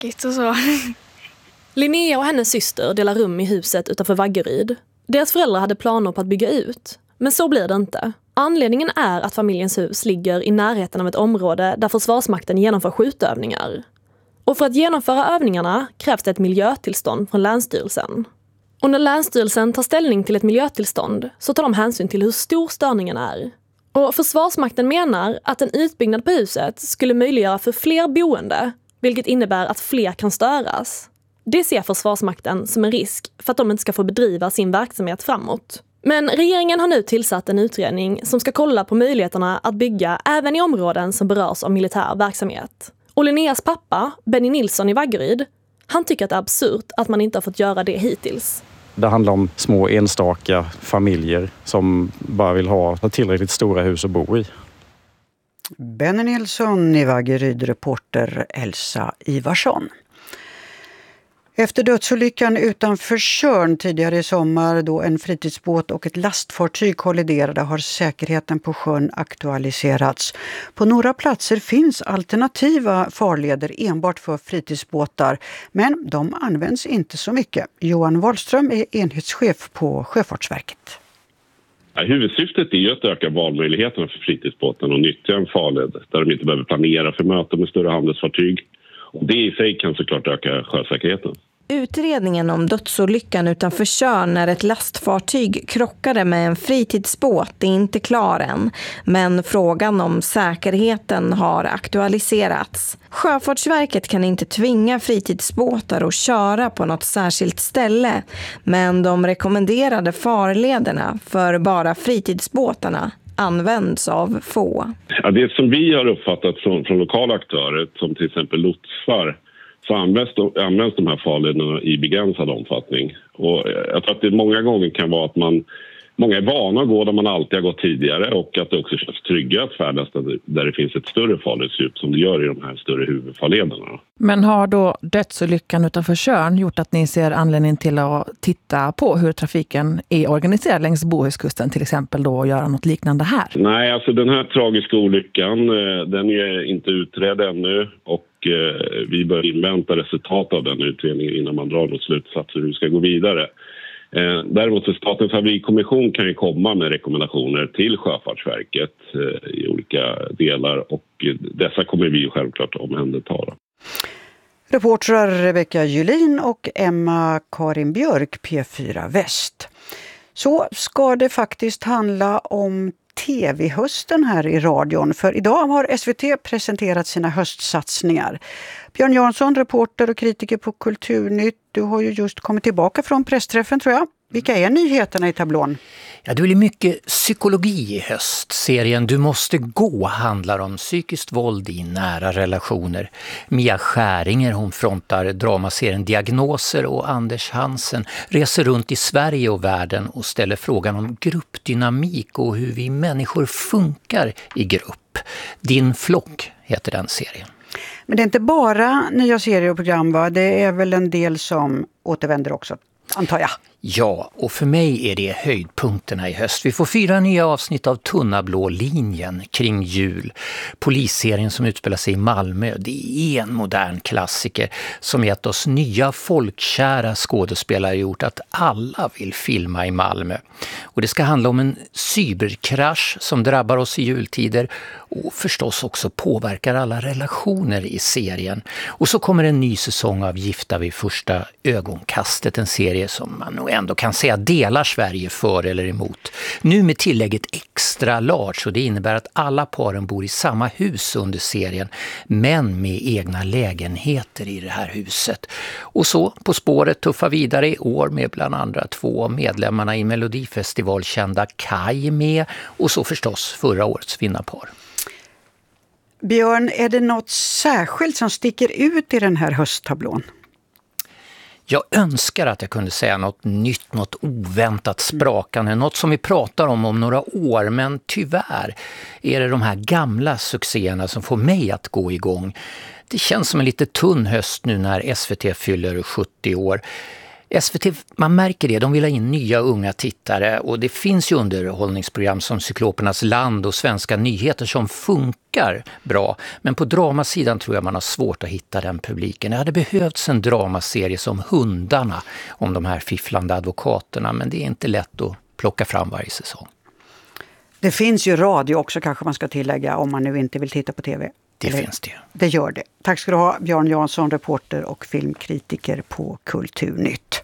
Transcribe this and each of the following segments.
tråkigt och så. Linnea och hennes syster delar rum i huset utanför Vaggeryd. Deras föräldrar hade planer på att bygga ut, men så blir det inte. Anledningen är att familjens hus ligger i närheten av ett område där Försvarsmakten genomför skjutövningar. Och för att genomföra övningarna krävs det ett miljötillstånd från Länsstyrelsen. Och när Länsstyrelsen tar ställning till ett miljötillstånd så tar de hänsyn till hur stor störningen är. Och Försvarsmakten menar att en utbyggnad på huset skulle möjliggöra för fler boende, vilket innebär att fler kan störas. Det ser Försvarsmakten som en risk för att de inte ska få bedriva sin verksamhet framåt. Men regeringen har nu tillsatt en utredning som ska kolla på möjligheterna att bygga även i områden som berörs av militär verksamhet. Och Linneas pappa, Benny Nilsson i Vaggeryd, han tycker att det är absurt att man inte har fått göra det hittills. Det handlar om små enstaka familjer som bara vill ha tillräckligt stora hus att bo i. Benny Nilsson i Vaggeryd, reporter Elsa Ivarsson. Efter dödsolyckan utanför Tjörn tidigare i sommar då en fritidsbåt och ett lastfartyg kolliderade har säkerheten på sjön aktualiserats. På några platser finns alternativa farleder enbart för fritidsbåtar, men de används inte så mycket. Johan Wahlström är enhetschef på Sjöfartsverket. Huvudsyftet är ju att öka valmöjligheterna för fritidsbåten och nyttja en farled där de inte behöver planera för möten med större handelsfartyg. Och det i sig kan såklart öka sjösäkerheten. Utredningen om dödsolyckan utanför Tjörn när ett lastfartyg krockade med en fritidsbåt är inte klar än. Men frågan om säkerheten har aktualiserats. Sjöfartsverket kan inte tvinga fritidsbåtar att köra på något särskilt ställe. Men de rekommenderade farlederna för bara fritidsbåtarna används av få. Ja, det som vi har uppfattat från lokala aktörer, som till exempel lotsar, så används de här farlederna i begränsad omfattning. Och jag tror att det många gånger kan vara att många är vana att gå där man alltid har gått tidigare och att det också känns trygga att färdas där det finns ett större farledsdjup som det gör i de här större huvudfarlederna. Men har då dödsolyckan utanför Tjörn gjort att ni ser anledning till att titta på hur trafiken är organiserad längs Bohuskusten till exempel då och göra något liknande här? Nej, alltså den här tragiska olyckan, den är inte utredd ännu och vi bör invänta resultat av den utredningen innan man drar något slutsatser hur vi ska gå vidare. Däremot så Statens haverikommission kan ju komma med rekommendationer till Sjöfartsverket i olika delar och dessa kommer vi ju självklart omhänderta. Reportrar Rebecka Julin och Emma Karin Björk, P4 Väst. Så ska det faktiskt handla om TV-hösten här i radion. För idag har SVT presenterat sina höstsatsningar. Björn Jansson, reporter och kritiker på Kulturnytt. Du har ju just kommit tillbaka från pressträffen tror jag. Vilka är nyheterna i tablån? Ja, det blir mycket psykologi i höst. Serien Du måste gå handlar om psykiskt våld i nära relationer. Mia Skäringer, hon frontar dramaserien Diagnoser och Anders Hansen reser runt i Sverige och världen och ställer frågan om gruppdynamik och hur vi människor funkar i grupp. Din flock heter den serien. Men det är inte bara nya serier och program va? Det är väl en del som återvänder också, antar jag. Ja, och för mig är det höjdpunkterna i höst. Vi får 4 nya avsnitt av Tunna blå linjen kring jul. Polisserien som utspelar sig i Malmö. Det är en modern klassiker som gett oss nya folkkära skådespelare gjort att alla vill filma i Malmö. Och det ska handla om en cyberkrasch som drabbar oss i jultider och förstås också påverkar alla relationer i serien. Och så kommer en ny säsong av Gifta vid första ögonkastet, en serie som man nog ändå kan säga delar Sverige för eller emot. Nu med tillägget extra large och det innebär att alla paren bor i samma hus under serien men med egna lägenheter i det här huset. Och så På spåret tuffar vidare i år med bland andra 2 av medlemmarna i Melodifestival kända Kaj med och så förstås förra årets vinnarpar. Björn, är det något särskilt som sticker ut i den här hösttablån? Jag önskar att jag kunde säga något nytt, något oväntat sprakande, något som vi pratar om några år, men tyvärr är det de här gamla succéerna som får mig att gå igång. Det känns som en lite tunn höst nu när SVT fyller 70 år. SVT, man märker det, de vill ha in nya unga tittare och det finns ju underhållningsprogram som Cyklopernas land och Svenska nyheter som funkar bra. Men på dramasidan tror jag man har svårt att hitta den publiken. Det hade behövts en dramaserie som Hundarna om de här fifflande advokaterna, men det är inte lätt att plocka fram varje säsong. Det finns ju radio också kanske man ska tillägga om man nu inte vill titta på tv. Det finns det. Det gör det. Tack ska du ha, Björn Jansson, reporter och filmkritiker på Kulturnytt.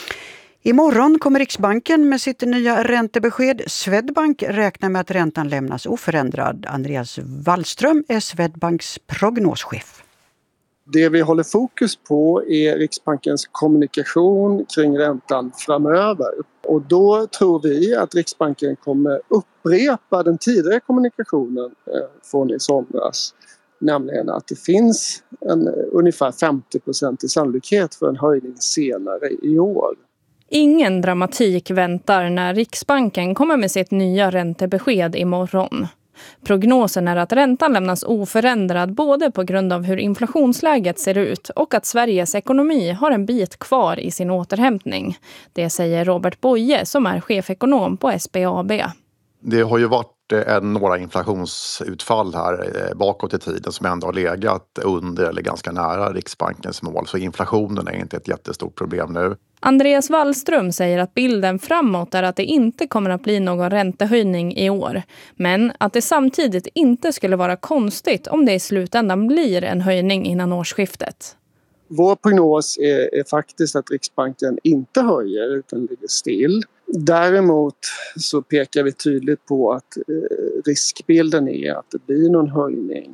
Imorgon kommer Riksbanken med sitt nya räntebesked. Swedbank räknar med att räntan lämnas oförändrad. Andreas Wallström är Swedbanks prognoschef. Det vi håller fokus på är Riksbankens kommunikation kring räntan framöver. Och då tror vi att Riksbanken kommer upprepa den tidigare kommunikationen från i somras. Nämligen att det finns en ungefär 50% sannolikhet för en höjning senare i år. Ingen dramatik väntar när Riksbanken kommer med sitt nya räntebesked imorgon. Prognosen är att räntan lämnas oförändrad både på grund av hur inflationsläget ser ut och att Sveriges ekonomi har en bit kvar i sin återhämtning. Det säger Robert Boye som är chefekonom på SBAB. Det har ju varit några inflationsutfall här bakåt i tiden som ändå har legat under eller ganska nära Riksbankens mål. Så inflationen är inte ett jättestort problem nu. Andreas Wallström säger att bilden framåt är att det inte kommer att bli någon räntehöjning i år. Men att det samtidigt inte skulle vara konstigt om det i slutändan blir en höjning innan årsskiftet. Vår prognos är faktiskt att Riksbanken inte höjer utan ligger still. Däremot så pekar vi tydligt på att riskbilden är att det blir någon höjning.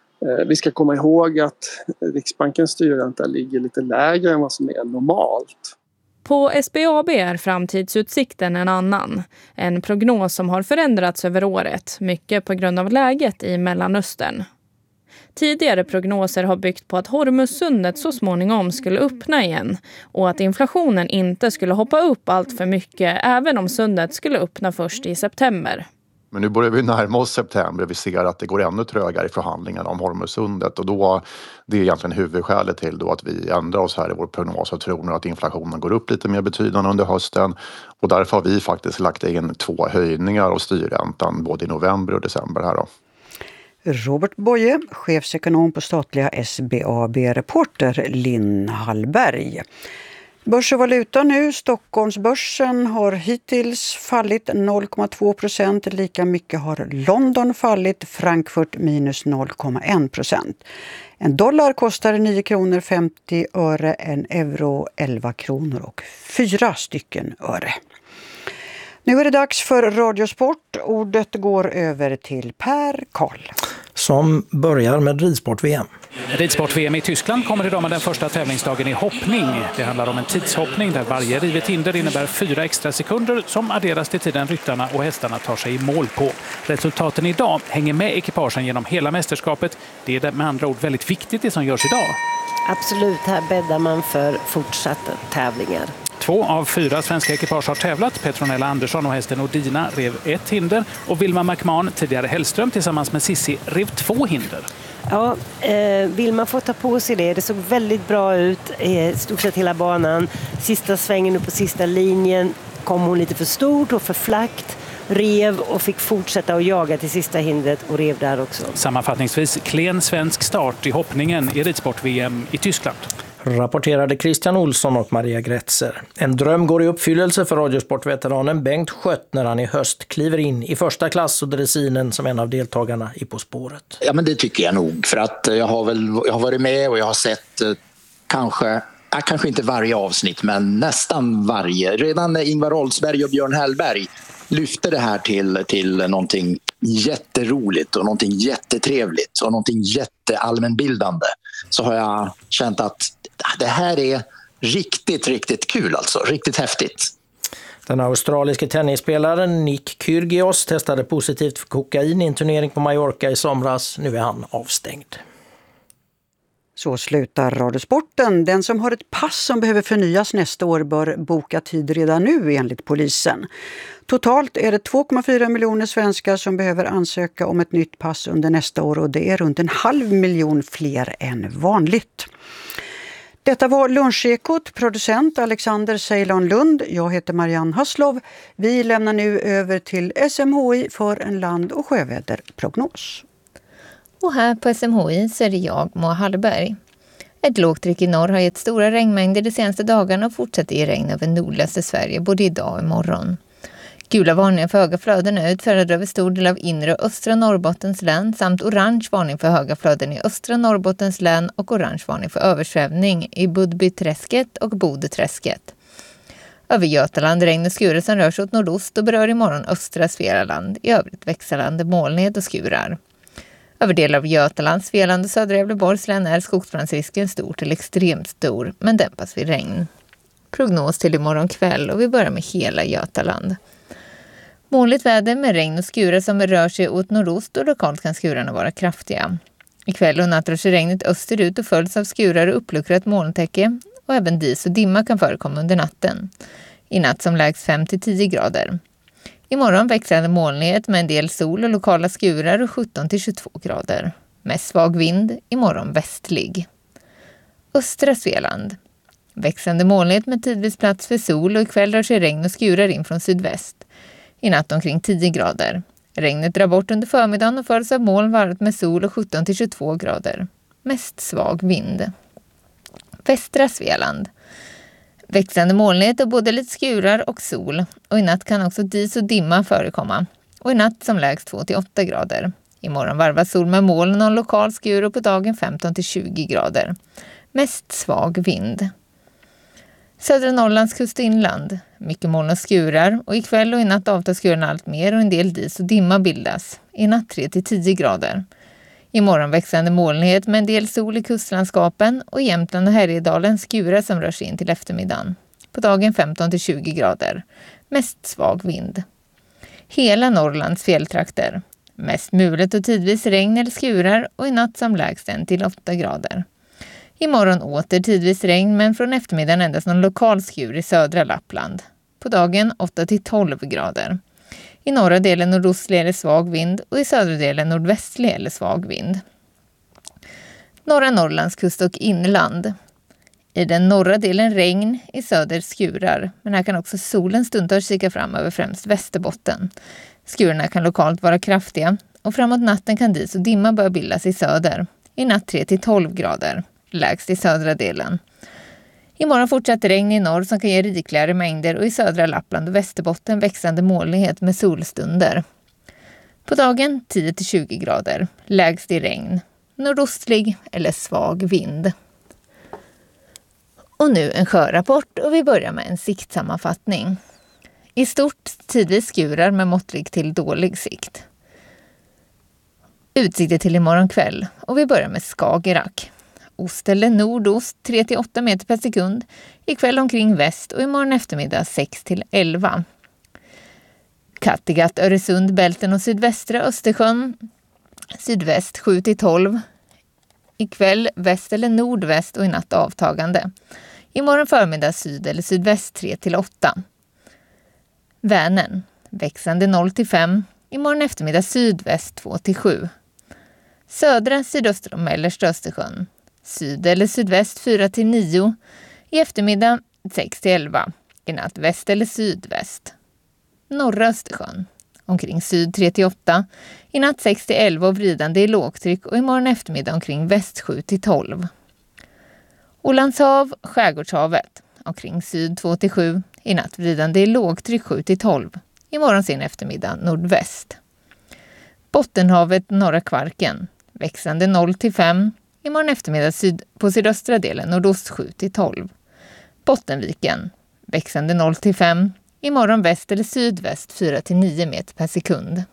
Vi ska komma ihåg att Riksbankens styrränta ligger lite lägre än vad som är normalt. På SBAB är framtidsutsikten en annan. En prognos som har förändrats över året, mycket på grund av läget i Mellanöstern. Tidigare prognoser har byggt på att Hormuzsundet så småningom skulle öppna igen och att inflationen inte skulle hoppa upp allt för mycket även om sundet skulle öppna först i september. Men nu börjar vi närma oss september. Vi ser att det går ännu trögare i förhandlingarna om Hormuzsundet. Och då, det är egentligen huvudskälet till då att vi ändrar oss här i vår prognos och tror nu att inflationen går upp lite mer betydande under hösten. Och därför har vi faktiskt lagt in 2 höjningar av styrräntan både i november och december här då. Robert Boye, chefsekonom på statliga SBAB-reporter Linn Hallberg. Börs och valuta nu. Stockholmsbörsen har hittills fallit 0,2%. Lika mycket har London fallit. Frankfurt minus 0,1%. En dollar kostar 9 kronor 50 öre. En euro 11 kronor och 4 stycken öre. Nu är det dags för Radiosport. Ordet går över till Per Karl. Som börjar med ridsport-VM. Ridsport-VM i Tyskland kommer idag med den första tävlingsdagen i hoppning. Det handlar om en tidshoppning där varje rivet hinder innebär 4 extra sekunder som adderas till tiden ryttarna och hästarna tar sig i mål på. Resultaten idag hänger med ekipagen genom hela mästerskapet. Det är med andra ord väldigt viktigt det som görs idag. Absolut, här bäddar man för fortsatta tävlingar. 2 av 4 svenska ekipage har tävlat. Petronella Andersson och hästen Odina rev 1 hinder och Vilma McMahon, tidigare Hellström, tillsammans med Sissi rev 2 hinder. Ja, Vilma får ta på sig det. Det såg väldigt bra ut, stort sett hela banan. Sista svängen upp på sista linjen kom hon lite för stort och för flackt. Rev och fick fortsätta att jaga till sista hindret och rev där också. Sammanfattningsvis klen svensk start i hoppningen i ridsport-VM i Tyskland. Rapporterade Christian Olsson och Maria Gretzer. En dröm går i uppfyllelse för radiosportveteranen Bengt Schött när han i höst kliver in i första klass och dressinen som en av deltagarna i På spåret. Ja, men det tycker jag nog, för att jag har varit med och jag har sett kanske inte varje avsnitt men nästan varje. Redan när Ingvar Oldsberg och Björn Hellberg lyfte det här till någonting jätteroligt och någonting jättetrevligt och någonting jätteallmänbildande, så har jag känt att det här är riktigt, riktigt kul alltså. Riktigt häftigt. Den australiske tennisspelaren Nick Kyrgios testade positivt för kokain i en turnering på Mallorca i somras. Nu är han avstängd. Så slutar Radiosporten. Den som har ett pass som behöver förnyas nästa år bör boka tid redan nu enligt polisen. Totalt är det 2,4 miljoner svenskar som behöver ansöka om ett nytt pass under nästa år och det är runt 500 000 fler än vanligt. Detta var Lunchekot, producent Alexander Ceylon Lund. Jag heter Marianne Hasslov. Vi lämnar nu över till SMHI för en land- och sjöväderprognos. Och här på SMHI så är det jag, Moa Hallberg. Ett lågtryck i norr har gett stora regnmängder de senaste dagarna och fortsätter ge regn över nordligaste Sverige både idag och imorgon. Gula varningar för höga flöden är utfärdade över stor del av inre och östra Norrbottens län samt orange varning för höga flöden i östra Norrbottens län och orange varning för översvämning i Budbyträsket och Bodeträsket. Över Götaland regn och skurar som rör sig åt nordost och berör imorgon östra Svealand. I övrigt växlande molnighet och skurar. Över delar av Götaland, Svealand och södra Gävleborgs län är skogsbrandsrisken stor till extremt stor men dämpas vid regn. Prognos till imorgon kväll och vi börjar med hela Götaland. Molnigt väder med regn och skurar som rör sig åt nordost och lokalt kan skurarna vara kraftiga. Ikväll och natt rör sig regnet österut och följs av skurar och uppluckrat molntäcke och även dis och dimma kan förekomma under natten. I natt som lägst 5-10 grader. Imorgon växlande molnighet med en del sol och lokala skurar och 17-22 grader. Med svag vind, imorgon västlig. Östra Svealand. Växande molnighet med tidvis plats för sol och ikväll rör sig regn och skurar in från sydväst. I natt omkring 10 grader. Regnet drar bort under förmiddagen och följs av moln varvat med sol och 17-22 grader. Mest svag vind. Västra Svealand. Växande molnighet och både lite skurar och sol. Och i natt kan också dis och dimma förekomma. Och i natt som lägst 2-8 grader. Imorgon varvas sol med moln och en lokal skur och på dagen 15-20 grader. Mest svag vind. Södra Norrlands kust och inland. Mycket moln och skurar och ikväll och i natt avtar skurarna allt mer och en del dis och dimma bildas. I natt 3-10 grader. Imorgon växande molnighet med en del sol i kustlandskapen och i Jämtland och Härjedalen skurar som rör sig in till eftermiddagen. På dagen 15-20 grader. Mest svag vind. Hela Norrlands fjälltrakter. Mest mulet och tidvis regn eller skurar och i natt som lägst 1-8 grader. Imorgon åter tidvis regn men från eftermiddagen endast någon lokal skur i södra Lappland. På dagen 8-12 grader. I norra delen nordostlig eller svag vind och i södra delen nordvästlig eller svag vind. Norra Norrlands kust och inland. I den norra delen regn, i söder skurar. Men här kan också solen stundtals kika fram över främst Västerbotten. Skurarna kan lokalt vara kraftiga och framåt natten kan dis och dimma börja bildas i söder. I natt 3-12 grader. Lägst i södra delen. Imorgon fortsätter regn i norr som kan ge rikligare mängder och i södra Lappland och Västerbotten växande molnighet med solstunder. På dagen 10-20 grader. Lägst i regn. Nordostlig eller svag vind. Och nu en sjörapport och vi börjar med en siktsammanfattning. I stort tidvis skurar med måttlig till dålig sikt. Utsikter till imorgon kväll och vi börjar med Skagerrak. Ost eller nordost 3-8 meter per sekund. Ikväll omkring väst och imorgon eftermiddag 6-11. Kattegatt, Öresund, Bälten och sydvästra Östersjön. Sydväst 7-12. Ikväll väst eller nordväst och i natt avtagande. Imorgon förmiddag syd eller sydväst 3-8. Vänern. Växande 0-5. Imorgon eftermiddag sydväst 2-7. Södra, sydöstra och mellersta Östersjön. Syd eller sydväst 4-9. I eftermiddag 6-11. I natt väst eller sydväst. Norra Östersjön. Omkring syd 3-8. I natt 6-11 och vridande i lågtryck och imorgon eftermiddag omkring väst 7-12. Ålandshav, Skärgårdshavet. Omkring syd 2-7. I natt vridande i lågtryck 7-12. Imorgon sen eftermiddag nordväst. Bottenhavet, norra Kvarken. Växande 0-5. Imorgon eftermiddag på sydöstra delen nordost 7-12. Bottenviken. Växande 0-5. Imorgon väst eller sydväst 4-9 meter per sekund.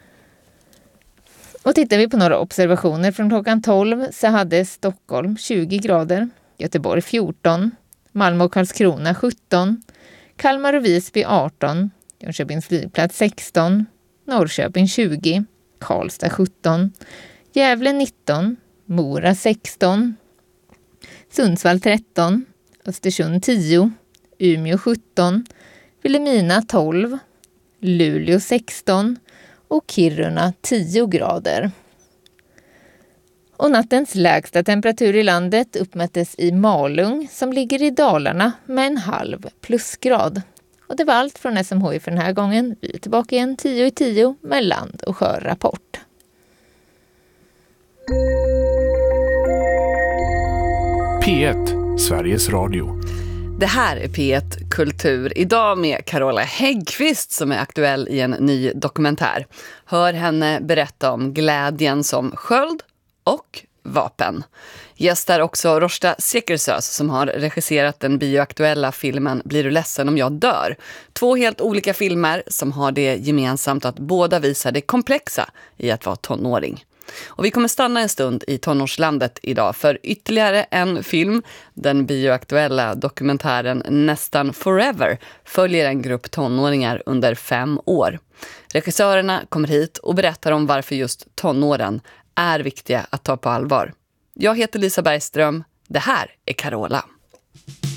Och tittar vi på några observationer från klockan 12 så hade Stockholm 20 grader, Göteborg 14, Malmö och Karlskrona 17, Kalmar och Visby 18, Jönköpings flygplats 16, Norrköping 20, Karlstad 17, Gävle 19, Mora 16, Sundsvall 13, Östersund 10, Umeå 17, Vilhelmina 12, Luleå 16 och Kiruna 10 grader. Och nattens lägsta temperatur i landet uppmättes i Malung som ligger i Dalarna med 0,5 plusgrad. Och det var allt från SMHI för den här gången. Vi är tillbaka igen 10:10 med Land- och sjörrapport. P1, Sveriges Radio. Det här är P1 Kultur. Idag med Carola Häggkvist som är aktuell i en ny dokumentär. Hör henne berätta om glädjen som sköld och vapen. Gästar också Rosta Sekersöz som har regisserat den bioaktuella filmen Blir du ledsen om jag dör? 2 helt olika filmer som har det gemensamt att båda visar det komplexa i att vara tonåring. Och vi kommer stanna en stund i tonårslandet idag för ytterligare en film. Den bioaktuella dokumentären Nästan Forever följer en grupp tonåringar under 5 år. Regissörerna kommer hit och berättar om varför just tonåren är viktiga att ta på allvar. Jag heter Lisa Bergström. Det här är Carola.